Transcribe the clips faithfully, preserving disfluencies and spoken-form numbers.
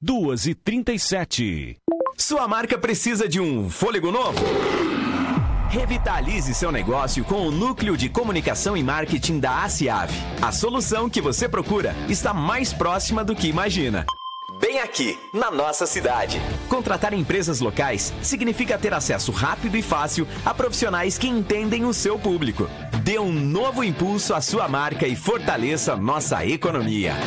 duas e trinta e sete. Sua marca precisa de um fôlego novo? Revitalize seu negócio com o Núcleo de Comunicação e Marketing da ACIAV. A solução que você procura está mais próxima do que imagina. Bem aqui, na nossa cidade. Contratar empresas locais significa ter acesso rápido e fácil a profissionais que entendem o seu público. Dê um novo impulso à sua marca e fortaleça nossa economia.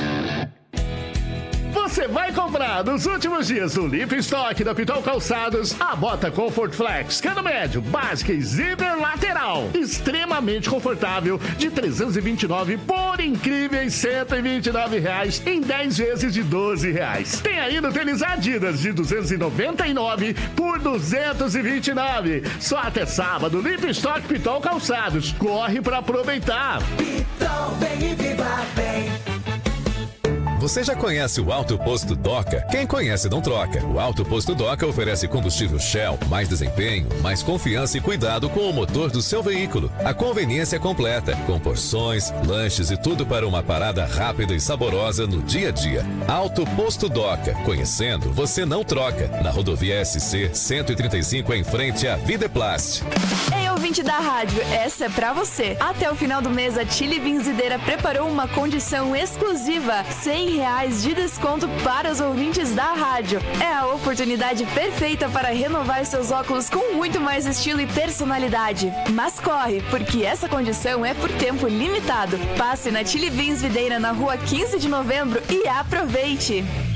Você vai comprar nos últimos dias do Limpa Estoque da Pitol Calçados a bota Comfort Flex, cano médio, básica e zíper lateral. Extremamente confortável, de trezentos e vinte e nove por incríveis cento e vinte e nove reais em dez vezes de doze reais. Tem ainda o tênis Adidas de duzentos e noventa e nove por duzentos e vinte e nove. Só até sábado, Limpa Estoque Pitol Calçados. Corre pra aproveitar. Pitol, vem e viva bem. Você já conhece o Alto Posto Doca? Quem conhece não troca. O Alto Posto Doca oferece combustível Shell, mais desempenho, mais confiança e cuidado com o motor do seu veículo. A conveniência é completa, com porções, lanches e tudo para uma parada rápida e saborosa no dia a dia. Alto Posto Doca. Conhecendo, você não troca. Na rodovia S C cento e trinta e cinco, em frente à Videplast. Ei, ouvinte da rádio, essa é pra você. Até o final do mês, a Chili Benzideira preparou uma condição exclusiva. cem reais de desconto para os ouvintes da rádio. É a oportunidade perfeita para renovar seus óculos com muito mais estilo e personalidade. Mas corre, porque essa condição é por tempo limitado. Passe na Chili Beans Videira na rua quinze de novembro e aproveite!